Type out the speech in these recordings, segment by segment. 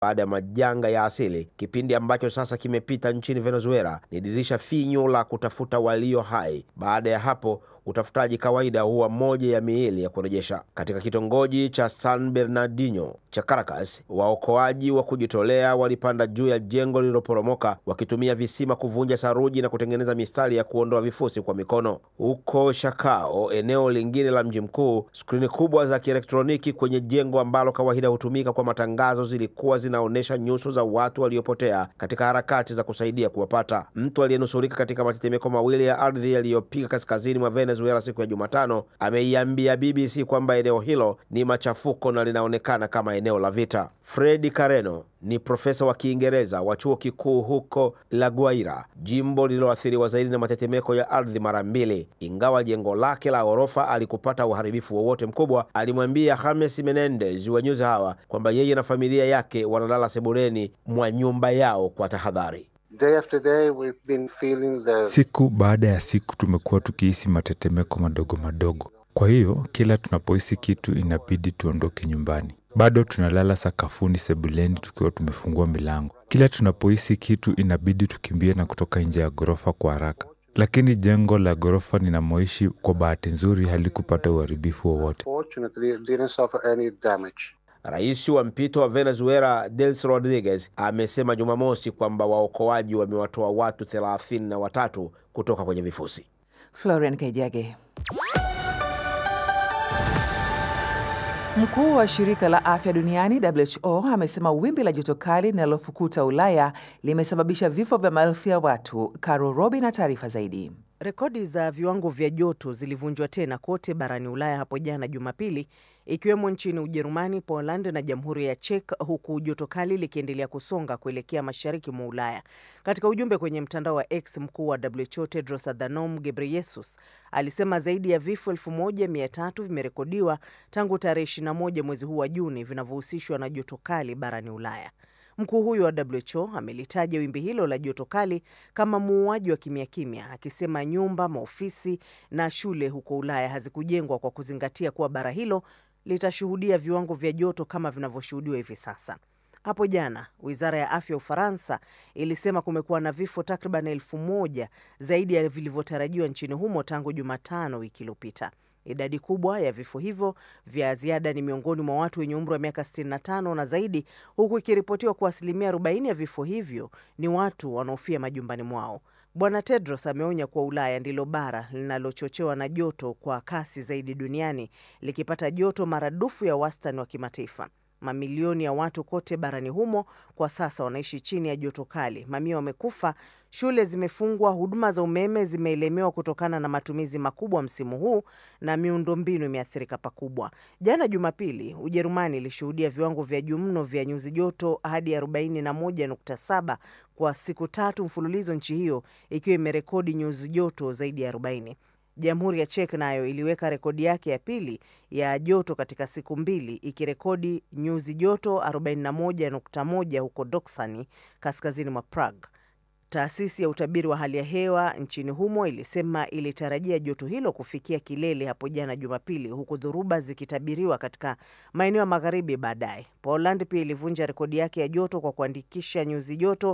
baada ya majanga ya asili. Kipindi ambacho sasa kimepita nchini Venezuela ni dirisha finyu la kutafuta walio hai. Baada ya hapo, utafutaji kawaida huwa moja ya miili ya kurejesha. Katika kitongoji cha San Bernardino cha Caracas, waokoaji wa kujitolea walipanda juu ya jengo lililoporomoka wakitumia visima kuvunja saruji na kutengeneza mistari ya kuondoa vifusi kwa mikono. Huko Chacao, eneo lingine la mji mkuu, skrini kubwa za kielektroniki kwenye jengo ambalo kawaida hutumika kwa matangazo zilikuwa zinaonesha nyuso za watu waliopotea katika harakati za kusaidia kuwapata. Mtu aliyenusurika katika matetemeko mawili ya ardhi yaliyopiga kaskazini mwa Venezuela siku ya Jumatano ameiambia BBC kwamba eneo hilo ni machafuko na linaonekana kama eneo la vita. Freddy Carreno ni profesa wa Kiingereza wa chuo kikuu huko La Guaira, jimbo lililoathiriwa zaidi na matetemeko ya ardhi mara mbili. Ingawa jengo lake la ghorofa alikupata uharibifu wowote mkubwa, alimwambia James Menendez wa News Hour kwamba yeye na familia yake wanalala sebuleni mwa nyumba yao kwa tahadhari. Day after day we've been feeling siku baada ya siku tumekuwa tukihisi matetemeko madogo madogo. Kwa hiyo kila tunapohisi kitu inabidi tuondoke nyumbani. Bado tunalala sakafuni sebuleni tukiwa tumefungua milango. Kila tunapohisi kitu inabidi tukimbie na kutoka nje ya ghorofa kwa haraka. Lakini jengo la ghorofa ninamoishi kwa bahati nzuri halikupata uharibifu wowote. Rais wa mpito wa Venezuela Delcy Rodriguez amesema Jumamosi kwamba waokoaji wamewatoa watu 33 kutoka kwenye vifusi. Florian Kaijage. Mkuu wa shirika la afya duniani WHO amesema wimbi la joto kali linalofukuta Ulaya limesababisha vifo vya maelfu ya watu. Caro Robi na taarifa zaidi. Rekodi za viwango vya joto zilivunjwa tena kote barani Ulaya hapo jana Jumapili, ikiwemo nchini Ujerumani, Poland na Jamhuri ya Czech, huku joto kali likiendelea kusonga kuelekea mashariki mwa Ulaya. Katika ujumbe kwenye mtandao wa X, mkuu wa WHO Tedros Adhanom Ghebreyesus alisema zaidi ya vifo 1300 vimerekodiwa tangu tarehe 21 mwezi huu wa Juni vinavyohusishwa na joto kali barani Ulaya. Mkuu huyo wa WHO amelitaja wimbi hilo la joto kali kama muuaji wa kimya kimya, akisema nyumba, maofisi na shule huko Ulaya hazikujengwa kwa kuzingatia kuwa bara hilo litashuhudia viwango vya joto kama vinavyoshuhudiwa hivi sasa. Hapo jana, Wizara ya Afya ya Ufaransa ilisema kumekuwa na vifo takriban 1000 zaidi ya vilivyotarajiwa nchini humo tangu Jumatano wiki iliyopita. Idadi kubwa ya vifo hivyo vya ziada ni miongoni mwa watu wenye umri wa miaka 65 na zaidi, huku ikiripotiwa kwa 40% ya vifo hivyo ni watu wanaofia majumbani mwao. Bwana Tedros ameonya kuwa Ulaya ndilo bara linalochochewa na joto kwa kasi zaidi duniani, likipata joto maradufu ya wastani wa kimataifa. Mamilioni ya watu kote barani humo kwa sasa wanaishi chini ya joto kali. Mamia wamekufa, shule zimefungwa, huduma za umeme zimeelemewa kutokana na matumizi makubwa msimu huu na miundombinu imeathirika pakubwa. Jana Jumapili, Ujerumani ilishuhudia viwango vya juu mno vya nyuzi joto hadi 41.7 kwa siku 3 mfululizo, nchi hiyo ikiwa imerekodi nyuzi joto zaidi ya 40. Jamhuri ya Czech nayo iliweka rekodi yake ya pili ya joto katika siku 2 ikirekodi nyuzi joto 41.1 huko Doksani, kaskazini mwa Prague. Taasisi ya utabiri wa hali ya hewa nchini humo ilisema ilitarajia joto hilo kufikia kilele hapo jana Jumapili, huku dhoruba zikitabiriwa katika maeneo ya magharibi baadaye. Poland pia ilivunja rekodi yake ya joto kwa kuandikisha nyuzi joto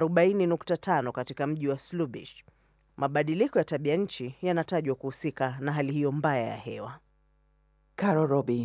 40.5 katika mji wa Slubisz. Mabadiliko ya tabia nchi yanatajwa kuhusika na hali hiyo mbaya ya hewa. Caro Robi.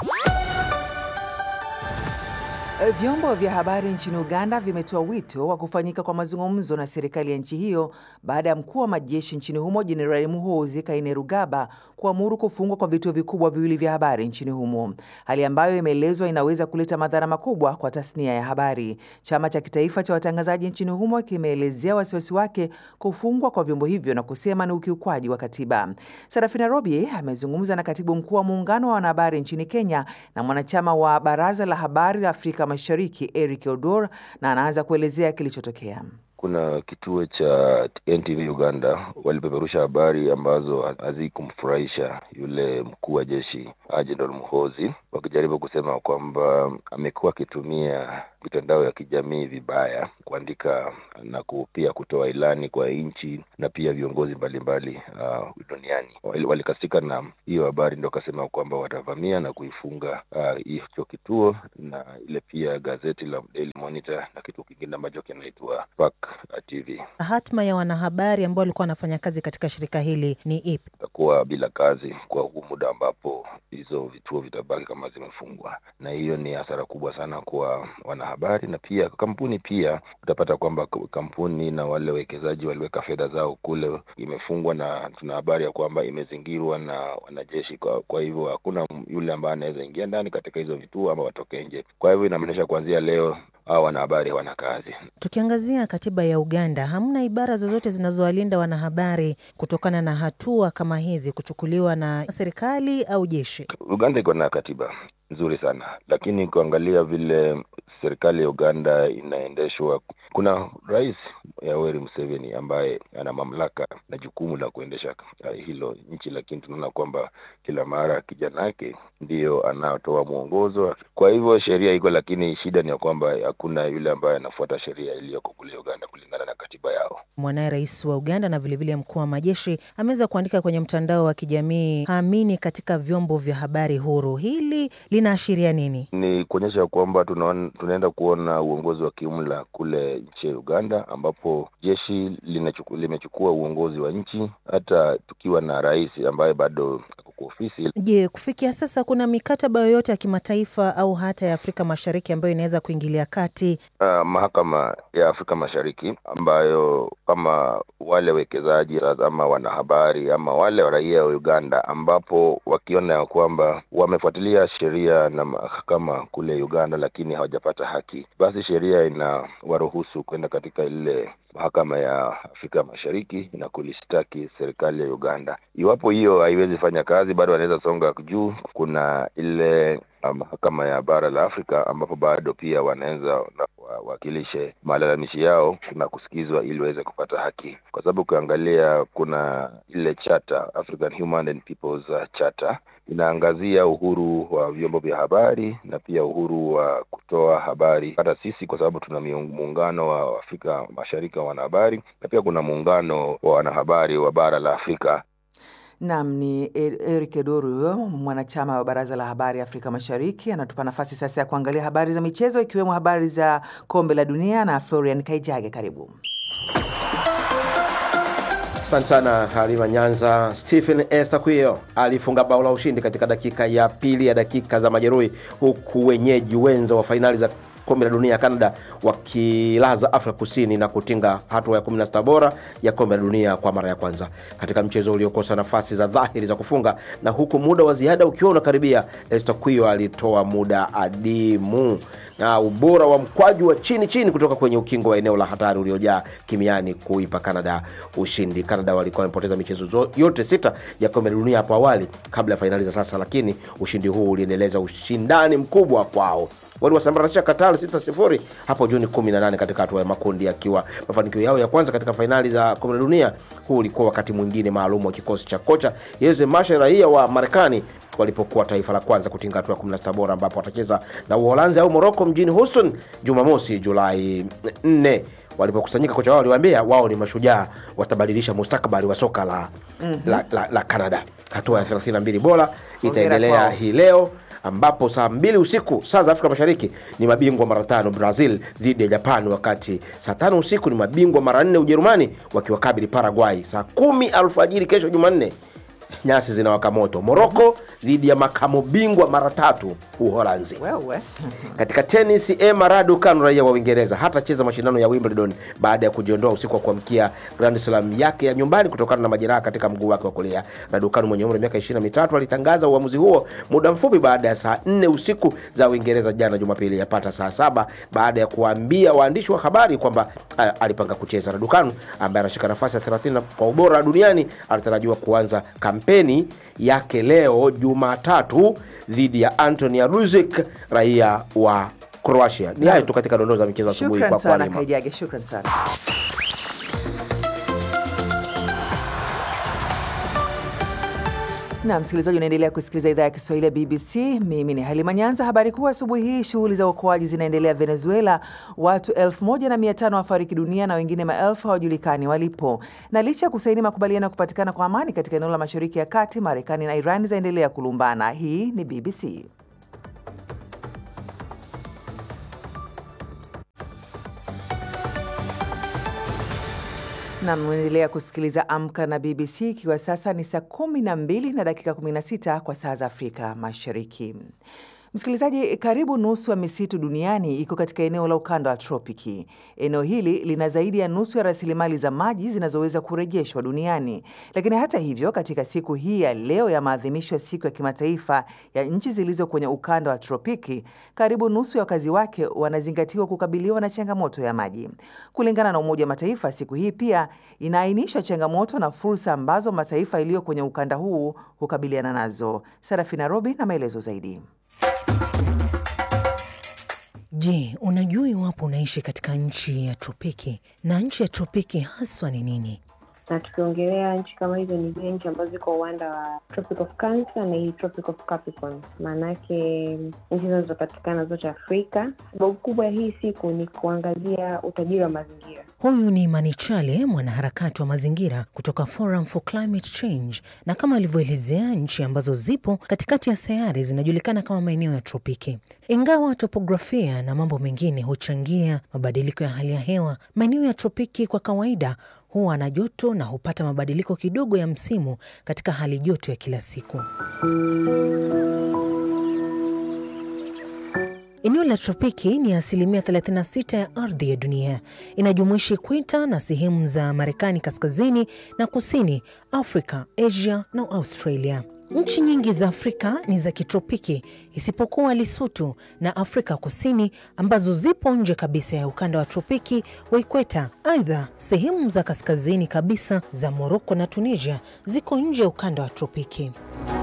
Vyombo vya habari nchini Uganda vimetoa wito wa kufanyika kwa mazungumzo na serikali ya nchi hiyo baada ya mkuu wa majeshi nchini humo Jenerali Muhoozi Kainerugaba kuamuru kufungwa kwa vituo vikubwa viwili vya habari nchini humo, hali ambayo imeelezwa inaweza kuleta madhara makubwa kwa tasnia ya habari. Chama cha kitaifa cha watangazaji nchini humo kimeelezea wasiwasi wake kufungwa kwa vyombo hivyo na kusema ni ukiukwaji wa katiba. Sarafina Robi amezungumza na katibu mkuu wa muungano wa wanahabari nchini Kenya na mwanachama wa Baraza la Habari Afrika Mashariki Eric Odor, na anaanza kuelezea kilichotokea. Kuna kituo cha NTV Uganda walipeperusha habari ambazo hazikumfurahisha yule mkuu wa jeshi Jenerali Muhoozi, wakijaribu kusema kwamba amekuwa akitumia mitandao ya kijamii vibaya, kuandika na pia kutoa ilani kwa nchi na pia viongozi mbalimbali duniani. Walikasika na hiyo habari, ndio kasema kwamba watavamia na kuifunga hicho kituo na ile pia gazeti la Daily Monitor na kitu kingine ambacho kinaitwa Spark TV. Hatma ya wanahabari ambao walikuwa wanafanya kazi katika shirika hili ni ipi? Takuwa bila kazi kwa huu muda ambapo hizo vituo vitabaki kama zimefungwa, na hiyo ni hasara kubwa sana kwa wanahabari na pia kampuni. Pia utapata kwamba kampuni na wale wekezaji waliweka fedha zao kule imefungwa, na tuna habari ya kwamba imezingirwa na wanajeshi. Kwa hivyo hakuna yule ambaye anaweza ingia ndani katika hizo vituo ama watoke nje. Kwa hivyo inamaanisha kuanzia leo hao wanahabari hawana kazi. Tukiangazia katiba ya Uganda, hamna ibara zozote zinazowalinda wanahabari kutokana na hatua kama hizi kuchukuliwa na serikali au jeshi. Uganda iko na katiba nzuri sana, lakini kuangalia vile serikali ya Uganda inaendeshwa, kuna Rais Yoweri Museveni ambaye ana mamlaka na jukumu la kuendesha hilo nchi, lakini tunaona kwamba kila mara kijana yake ndio anatoa mwongozo. Kwa hivyo sheria iko, lakini shida ni kwamba hakuna yule ambaye anafuata sheria iliyoko kule Uganda kulingana na katiba yao. Mwanae rais wa Uganda na vilevile mkuu wa majeshi ameweza kuandika kwenye mtandao wa kijamii haamini katika vyombo vya habari huru. Hili linaashiria nini? Ni kuonyesha kwamba tunaenda kuona uongozi wa kiumla kule nchi ya Uganda, ambapo jeshi limechukua uongozi wa nchi, hata tukiwa na rais ambaye bado ako ofisi. Je, kufikia sasa kuna mikataba yoyote ya kimataifa au hata ya Afrika Mashariki ambayo inaweza kuingilia kati? Mahakama ya Afrika Mashariki ambayo kama wale wekezaji ama wanahabari ama wale raia wa Uganda ambapo wakiona ya kwamba wamefuatilia sheria na mahakama kule Uganda lakini hawajapata haki, basi sheria inawaruhusu kwenda katika ile mahakama ya Afrika Mashariki na kulistaki serikali ya Uganda. Iwapo hiyo haiwezi fanya kazi, bado wanaweza songa juu. Kuna ile mahakama ya bara la Afrika ambapo bado pia wanaweza wakilishe malalamishi yao na kusikizwa ili waweze kupata haki, kwa sababu ukiangalia kuna ile charter, African Human and People's Charter, inaangazia uhuru wa vyombo vya habari na pia uhuru wa kutoa habari. Hata sisi kwa sababu tuna muungano wa Afrika Mashariki wa wanahabari na pia kuna muungano wa wanahabari wa bara la Afrika. Naam, ni Eric Edoro, mwanachama wa Baraza la Habari Afrika Mashariki, anatupa nafasi sasa ya kuangalia habari za michezo ikiwemo habari za Kombe la Dunia na Florian Kaijage. Karibu. Asante sana Halima Nyanza. Stephen Estaquio alifunga bao la ushindi katika dakika ya pili ya dakika za majeruhi, huku wenyeji wenza wa fainali za Kombe la Dunia ya Canada wakilaza Afrika Kusini na kutinga hatua ya 16 bora ya Kombe la Dunia kwa mara ya kwanza. Katika mchezo uliokosa nafasi za dhahiri za kufunga na huku muda wa ziada ukiwa unakaribia, Estaquio alitoa muda adimu na ubora wa mkwaju wa chini kutoka kwenye ukingo wa eneo la hatari uliojaa kimiani kuipa Canada ushindi. Canada walikuwa wamepoteza michezo yote 6 ya Kombe la Dunia hapo awali kabla ya fainali za sasa, lakini ushindi huu uliendeleza ushindani mkubwa kwao. Waliwasambaratisha Qatar 6-0 hapo Juni 18 katika hatua ya makundi, akiwa mafanikio yao ya kwanza katika fainali za Kombe la Dunia. Huu ulikuwa wakati mwingine maalum wa kikosi cha kocha Jose Marsch, raia wa Marekani, walipokuwa taifa la kwanza kutinga hatua ya 16 bora ambapo watacheza na Uholanzi au Morocco mjini Houston Jumamosi Julai 4. Walipokusanyika, kocha wao aliwaambia wao ni mashujaa, watabadilisha mustakabali wa soka la Canada. Hatua ya 32 bora itaendelea hii leo ambapo saa 2 usiku saa za Afrika Mashariki ni mabingwa mara 5 Brazil dhidi ya Japan, wakati saa 5 usiku ni mabingwa mara 4 Ujerumani wakiwakabili Paraguay. Saa 10 alfajiri kesho Jumanne nyasi zinawaka moto, Morocco dhidi ya makamo bingwa mara 3 Uholanzi. Katika tennis, Emma Raducanu, raia wa Uingereza, hatacheza mashindano ya Wimbledon baada ya kujiondoa usiku wa kuamkia Grand Slam yake ya nyumbani kutokana na majeraha katika mguu wake wa kulia. Raducanu mwenye umri wa miaka 23 alitangaza uamuzi huo muda mfupi baada ya saa 4 usiku za Uingereza jana Jumapili, yapata saa 7 baada ya kuambia waandishi wa habari kwamba alipanga kucheza. Raducanu ambaye anashika nafasi ya 30 kwa ubora duniani alitarajiwa kuanza kampeni yake leo Jumatatu dhidi ya Antonia Ruzic, raia wa Croatia. Ni hayo tu katika dondoo za michezo asubuhi kwa sana Kaijage. Shukrani sana. Na msikilizaji, unaendelea kusikiliza idhaa ya Kiswahili ya BBC. Mimi ni Halima Nyanza. Habari kuu asubuhi hii: shughuli za uokoaji zinaendelea Venezuela. Watu 1500 wafariki dunia na wengine maelfu hawajulikani walipo. Na licha ya kusaini makubaliano ya kupatikana kwa amani katika eneo la Mashariki ya Kati, Marekani na Iran zaendelea kulumbana. Hii ni BBC. Na mnaendelea kusikiliza Amka na BBC, ikiwa sasa ni saa 12 na dakika 16 kwa saa za Afrika Mashariki. Msikilizaji, karibu nusu ya misitu duniani iko katika eneo la ukanda wa tropiki. Eneo hili lina zaidi ya nusu ya rasilimali za maji zinazoweza kurejeshwa duniani. Lakini hata hivyo, katika siku hii ya leo ya maadhimisho ya siku ya kimataifa ya nchi zilizo kwenye ukanda wa tropiki, karibu nusu ya wakazi wake wanazingatiwa kukabiliwa na changamoto ya maji. Kulingana na Umoja wa Mataifa, siku hii pia inaainisha changamoto na fursa ambazo mataifa yaliyo kwenye ukanda huu hukabiliana nazo. Sarafina Robi na maelezo zaidi. Je, unajua iwapo unaishi katika nchi ya tropiki? Na nchi ya tropiki haswa ni nini? Na tukiongelea nchi kama hizo ni zile nchi ambazo ziko uwanda wa Tropic of Cancer na hii Tropic of Capricorn. Maanake nchi zinazopatikana zote Afrika. Sababu kubwa ya hii siku ni kuangazia utajiri wa mazingira. Huyu ni Manichale, mwanaharakati wa mazingira kutoka Forum for Climate Change, na kama alivyoelezea, nchi ambazo zipo katikati ya sayari zinajulikana kama maeneo ya tropiki. Ingawa topografia na mambo mengine huchangia mabadiliko ya hali ya hewa, maeneo ya tropiki kwa kawaida huwa na joto na hupata mabadiliko kidogo ya msimu katika hali joto ya kila siku. Eneo la tropiki ni 36% ya ardhi ya dunia. Inajumuisha ikweta na sehemu za Marekani kaskazini na kusini, Afrika, Asia na Australia. Nchi nyingi za Afrika ni za kitropiki isipokuwa Lesotho na Afrika Kusini ambazo zipo nje kabisa ya ukanda wa tropiki wa ikweta. Aidha, sehemu za kaskazini kabisa za Morocco na Tunisia ziko nje ya ukanda wa tropiki.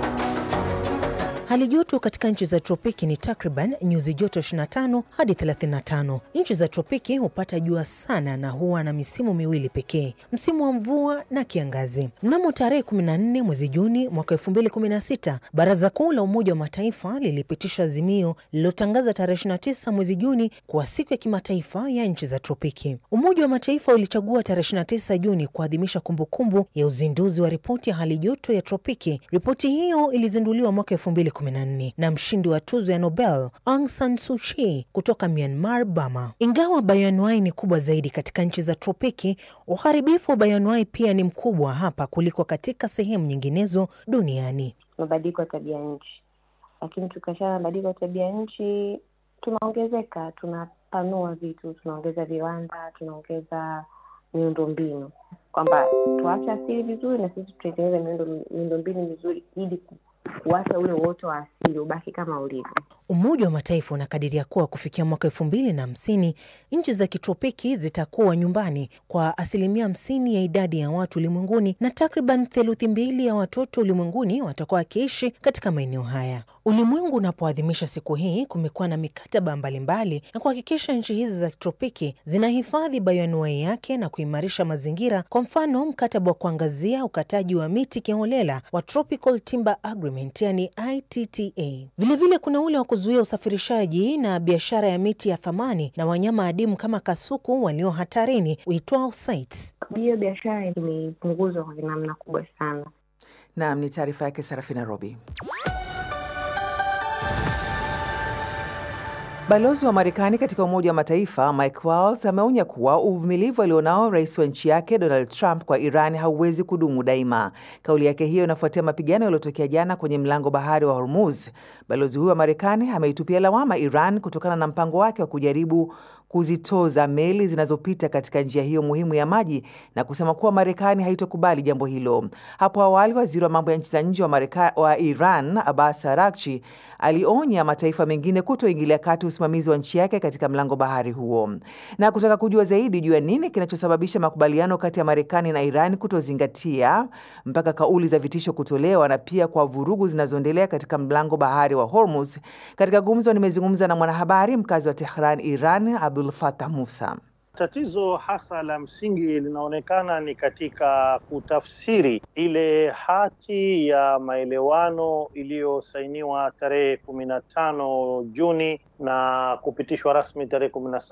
Hali joto katika nchi za tropiki ni takriban nyuzi joto 25 hadi 35. Nchi za tropiki hupata jua sana na huwa na misimu miwili pekee, msimu wa mvua na kiangazi. Mnamo tarehe 14 mwezi Juni mwaka 2016, Baraza Kuu la Umoja wa Mataifa lilipitisha azimio lililotangaza tarehe 29 mwezi Juni kuwa siku ya kimataifa ya nchi za tropiki. Umoja wa Mataifa ulichagua tarehe 29 Juni kuadhimisha kumbukumbu ya uzinduzi wa ripoti ya hali joto ya tropiki. Ripoti hiyo ilizinduliwa mwaka 2014 na mshindi wa tuzo ya Nobel Aung San Suu Kyi kutoka Myanmar, Burma. Ingawa bayoanuai ni kubwa zaidi katika nchi za tropiki, uharibifu wa bayoanuai pia ni mkubwa hapa kuliko katika sehemu nyinginezo duniani. Mabadiliko ya tabia nchi. Lakini tukashana mabadiliko ya tabia nchi, tunaongezeka, tunapanua vitu, tunaongeza viwanda, tunaongeza miundombinu. Kwamba tuache asili vizuri na sisi tutengeneze miundombinu mizuri ili kuacha ule uoto wa asili ubaki kama ulivyo. Umoja wa Mataifa unakadiria kuwa kufikia mwaka 2050 nchi za kitropiki zitakuwa nyumbani kwa 50% ya idadi ya watu ulimwenguni na takriban 2/3 ya watoto ulimwenguni watakuwa wakiishi katika maeneo haya. Ulimwengu unapoadhimisha siku hii, kumekuwa na mikataba mbalimbali na kuhakikisha nchi hizi za kitropiki zinahifadhi bayoanuai yake na kuimarisha mazingira. Kwa mfano, mkataba wa kuangazia ukataji wa miti kiholela wa Tropical Timber Agreement, yani ITTA. Vilevile kuna ule wa kuzuia usafirishaji na biashara ya miti ya thamani na wanyama adimu kama kasuku walio hatarini uitwao CITES. Hiyo biashara imepunguzwa kwa namna kubwa sana. Naam, ni taarifa yake Sarafina Robi. Balozi wa Marekani katika Umoja wa Mataifa Mike Waltz ameonya kuwa uvumilivu alionao rais wa nchi yake Donald Trump kwa Iran hauwezi kudumu daima. Kauli yake hiyo inafuatia mapigano yaliyotokea jana kwenye mlango bahari wa Hormuz. Balozi huyo wa Marekani ameitupia lawama Iran kutokana na mpango wake wa kujaribu kuzitoza meli zinazopita katika njia hiyo muhimu ya maji na kusema kuwa Marekani haitokubali jambo hilo. Hapo awali, waziri wa mambo ya nchi za nje wa Iran Abbas Araghchi alionya mataifa mengine kutoingilia kati usimamizi wa nchi yake katika mlango bahari huo. Na kutaka kujua zaidi juu ya nini kinachosababisha makubaliano kati ya Marekani na Iran kutozingatia mpaka kauli za vitisho kutolewa na pia kwa vurugu zinazoendelea katika mlango bahari wa Hormuz, katika gumzo nimezungumza na mwanahabari mkazi wa Tehran, Iran, Abdul Fattah Musa. Tatizo hasa la msingi linaonekana ni katika kutafsiri ile hati ya maelewano iliyosainiwa tarehe 15 Juni na kupitishwa rasmi tarehe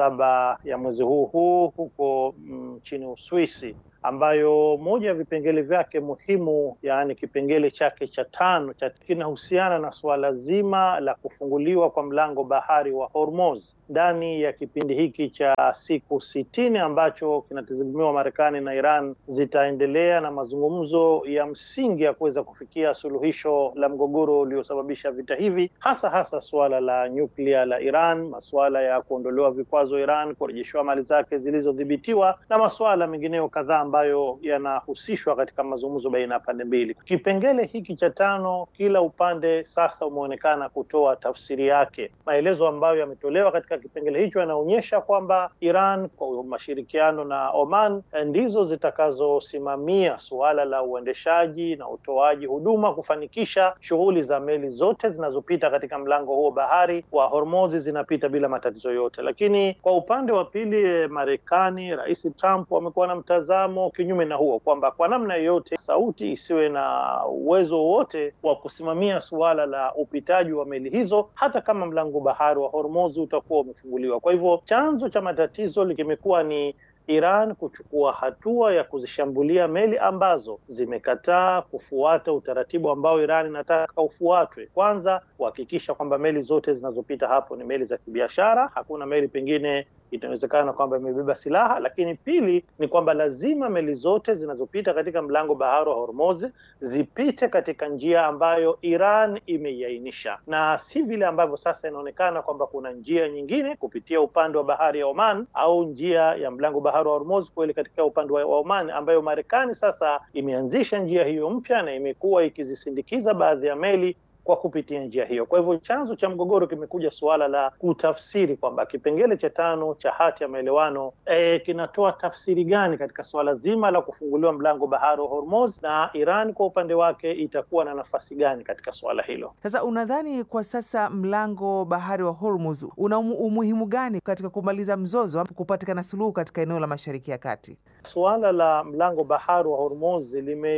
17 ya mwezi huu huko nchini Uswisi, ambayo moja ya vipengele vyake muhimu, yaani kipengele chake cha 5 kinahusiana na suala zima la kufunguliwa kwa mlango bahari wa Hormuz ndani ya kipindi hiki cha siku 60 ambacho kinatazamiwa Marekani na Iran zitaendelea na mazungumzo ya msingi ya kuweza kufikia suluhisho la mgogoro uliosababisha vita hivi, hasa suala la nyuklia la Iran, masuala ya kuondolewa vikwazo Iran, kurejeshwa mali zake zilizodhibitiwa na masuala mengineyo kadhaa ambayo yanahusishwa katika mazungumzo baina ya pande mbili. Kipengele hiki cha 5, kila upande sasa umeonekana kutoa tafsiri yake. Maelezo ambayo yametolewa katika kipengele hicho yanaonyesha kwamba Iran kwa mashirikiano na Oman ndizo zitakazosimamia suala la uendeshaji na utoaji huduma kufanikisha shughuli za meli zote zinazopita katika mlango huo bahari wa Hormuz zinapita bila matatizo yote. Lakini kwa upande wa pili, Marekani, Rais Trump wamekuwa na mtazamo kinyume na huo, kwamba kwa namna yoyote Sauti isiwe na uwezo wote wa kusimamia suala la upitaji wa meli hizo hata kama mlango bahari wa Hormuz utakuwa umefunguliwa. Kwa hivyo chanzo cha matatizo kimekuwa ni Iran kuchukua hatua ya kuzishambulia meli ambazo zimekataa kufuata utaratibu ambao Iran inataka ufuatwe. Kwanza, kuhakikisha kwamba meli zote zinazopita hapo ni meli za kibiashara, hakuna meli pengine inawezekana kwamba imebeba silaha. Lakini pili ni kwamba lazima meli zote zinazopita katika mlango bahari wa Hormuz zipite katika njia ambayo Iran imeiainisha, na si vile ambavyo sasa inaonekana kwamba kuna njia nyingine kupitia upande wa bahari ya Oman au njia ya mlango bahari wa Hormuz kweli katika upande wa Oman, ambayo Marekani sasa imeanzisha njia hiyo mpya na imekuwa ikizisindikiza baadhi ya meli kwa kupitia njia hiyo. Kwa hivyo chanzo cha mgogoro kimekuja suala la kutafsiri kwamba kipengele cha 5 cha hati ya maelewano kinatoa tafsiri gani katika suala zima la kufunguliwa mlango bahari wa Hormuz, na Iran kwa upande wake itakuwa na nafasi gani katika suala hilo. Sasa unadhani kwa sasa mlango bahari wa Hormuz una umuhimu gani katika kumaliza mzozo, kupatikana suluhu katika eneo la Mashariki ya Kati? Suala la mlango bahari wa Hormuz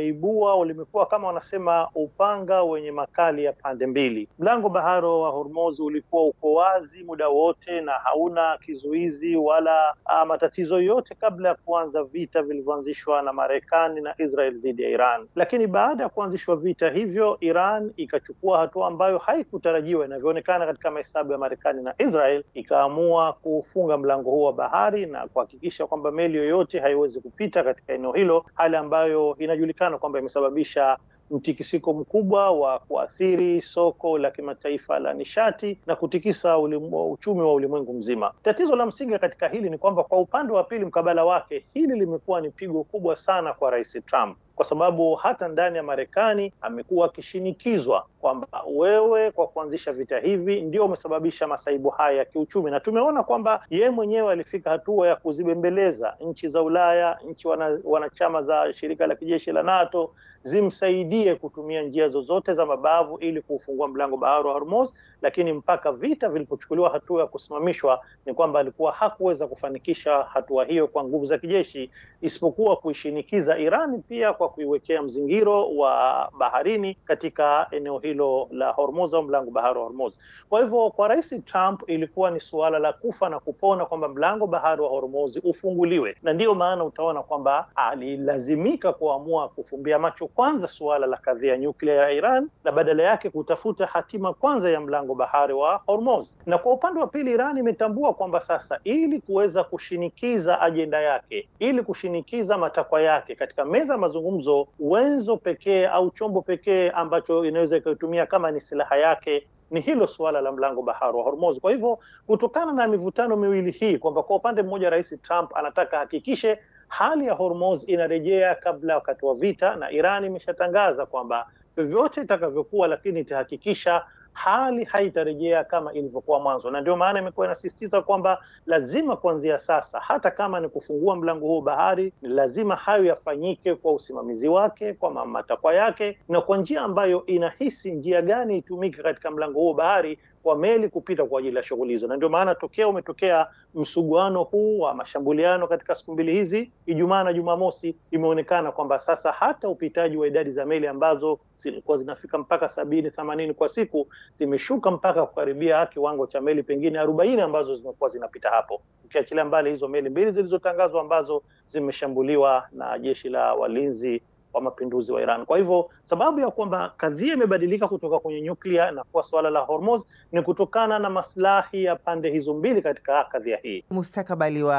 limekuwa kama wanasema upanga wenye makali ya pande mbili. Mlango bahari wa Hormuz ulikuwa uko wazi muda wote na hauna kizuizi wala matatizo yote kabla ya kuanza vita vilivyoanzishwa na Marekani na Israel dhidi ya Iran. Lakini baada ya kuanzishwa vita hivyo, Iran ikachukua hatua ambayo haikutarajiwa inavyoonekana katika mahesabu ya Marekani na Israel, ikaamua kufunga mlango huo wa bahari na kuhakikisha kwamba meli yoyote haiwezi kupita katika eneo hilo, hali ambayo inajulikana kwamba imesababisha mtikisiko mkubwa wa kuathiri soko la kimataifa la nishati na kutikisa uchumi wa ulimwengu mzima. Tatizo la msingi katika hili ni kwamba kwa upande wa pili, mkabala wake, hili limekuwa ni pigo kubwa sana kwa Rais Trump, kwa sababu hata ndani ya Marekani amekuwa akishinikizwa kwamba wewe kwa kuanzisha vita hivi ndio umesababisha masaibu haya ya kiuchumi, na tumeona kwamba yeye mwenyewe alifika hatua ya kuzibembeleza nchi za Ulaya, nchi wanachama za shirika la kijeshi la NATO zimsaidie kutumia njia zozote za mabavu ili kufungua mlango bahari wa Hormuz. Lakini mpaka vita vilipochukuliwa hatua ya kusimamishwa, ni kwamba alikuwa hakuweza kufanikisha hatua hiyo kwa nguvu za kijeshi, isipokuwa kuishinikiza Iran pia kwa kuiwekea mzingiro wa baharini katika eneo hilo la Hormuz au mlango bahari wa Hormuz. Kwa hivyo kwa Rais Trump ilikuwa ni suala la kufa na kupona kwamba mlango bahari wa Hormuz ufunguliwe, na ndiyo maana utaona kwamba alilazimika kuamua kufumbia macho kwanza suala la kadhia nyuklia ya Iran na badala yake kutafuta hatima kwanza ya mlango bahari wa Hormuz. Na kwa upande wa pili, Iran imetambua kwamba sasa ili kuweza kushinikiza ajenda yake, ili kushinikiza matakwa yake katika meza ya mazungumzo, wenzo pekee au chombo pekee ambacho inaweza ikaitumia kama ni silaha yake ni hilo suala la mlango bahari wa Hormuz. Kwa hivyo kutokana na mivutano miwili hii, kwamba kwa upande mmoja Rais Trump anataka hakikishe hali ya Hormuz inarejea kabla wakati wa vita, na Iran imeshatangaza kwamba vyovyote itakavyokuwa, lakini itahakikisha hali haitarejea kama ilivyokuwa mwanzo. Na ndio maana imekuwa inasisitiza kwamba lazima kuanzia sasa, hata kama ni kufungua mlango huo bahari, ni lazima hayo yafanyike kwa usimamizi wake, kwa matakwa yake, na kwa njia ambayo inahisi njia gani itumike katika mlango huo bahari kwa meli kupita kwa ajili ya shughuli hizo, na ndio maana umetokea msuguano huu wa mashambuliano katika siku mbili hizi, Ijumaa na Jumamosi. Imeonekana kwamba sasa hata upitaji wa idadi za meli ambazo zilikuwa zinafika mpaka 70-80 kwa siku zimeshuka mpaka kukaribia kiwango cha meli pengine 40 ambazo zimekuwa zinapita hapo, ukiachilia mbali hizo meli mbili zilizotangazwa ambazo zimeshambuliwa na jeshi la walinzi wa mapinduzi wa Iran. Kwa hivyo sababu ya kwamba kadhia imebadilika kutoka kwenye nyuklia na kuwa swala la Hormuz ni kutokana na maslahi ya pande hizo mbili katika kadhia hii. Mustakabali wa